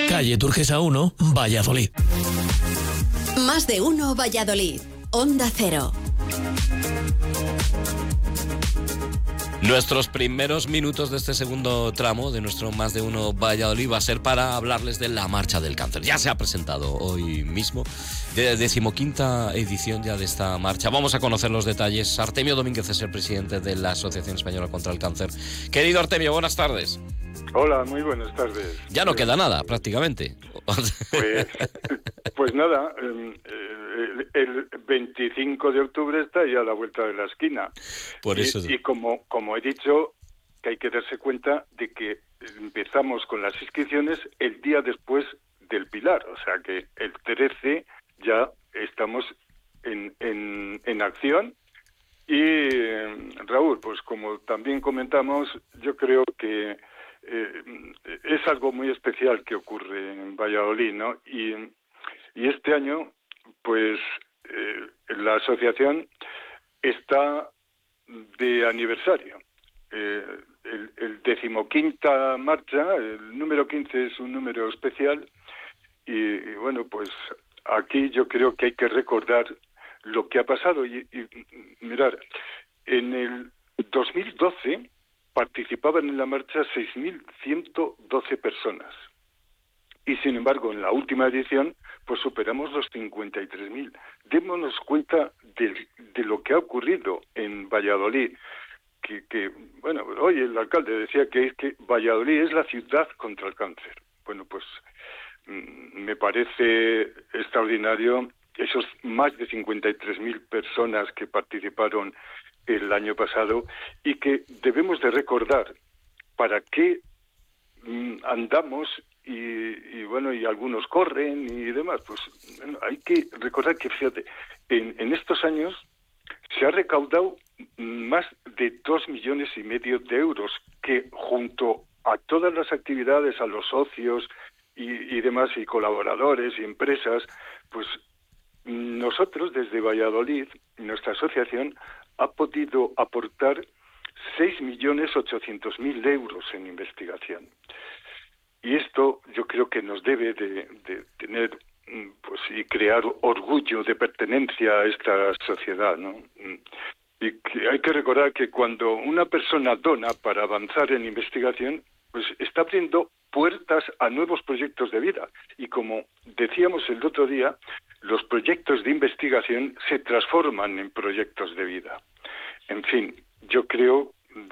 calle Turquesa 1, Valladolid. Más de uno Valladolid. Onda Cero. Nuestros primeros minutos de este segundo tramo de nuestro Más de Uno Valladolid va a ser para hablarles de la Marcha del Cáncer. Ya se ha presentado hoy mismo, de 15ª edición ya de esta marcha. Vamos a conocer los detalles. Artemio Domínguez es el presidente de la Asociación Española contra el Cáncer. Querido Artemio, buenas tardes. Hola, muy buenas tardes. Ya no queda nada, prácticamente. Pues nada, el 25 de octubre está ya a la vuelta de la esquina. Por eso. Y como he dicho, que hay que darse cuenta de que empezamos con las inscripciones el día después del Pilar. O sea que el 13 ya estamos en acción. Y Raúl, pues como también comentamos, yo creo que es algo muy especial que ocurre en Valladolid, ¿no? Y este año, pues la asociación está de aniversario. El 15ª marcha, el número 15 es un número especial y bueno, pues aquí yo creo que hay que recordar lo que ha pasado y mirar, en el 2012 participaban en la marcha 6.112 personas. Y sin embargo, en la última edición, pues superamos los 53.000. Démonos cuenta de lo que ha ocurrido en Valladolid. Que bueno, hoy el alcalde decía que Valladolid es la ciudad contra el cáncer. Bueno, pues me parece extraordinario esos más de 53.000 personas que participaron el año pasado y que debemos de recordar para qué andamos y bueno, y algunos corren y demás. Pues bueno, hay que recordar que, fíjate, en estos años se ha recaudado más de 2,5 millones de euros que junto a todas las actividades, a los socios y demás, y colaboradores y empresas, pues nosotros desde Valladolid, nuestra asociación, ha podido aportar 6.800.000 euros en investigación. Y esto yo creo que nos debe de tener, pues, y crear orgullo de pertenencia a esta sociedad, ¿no? Y que hay que recordar que cuando una persona dona para avanzar en investigación, pues está abriendo puertas a nuevos proyectos de vida. Y como decíamos el otro día, los proyectos de investigación se transforman en proyectos de vida. En fin, yo creo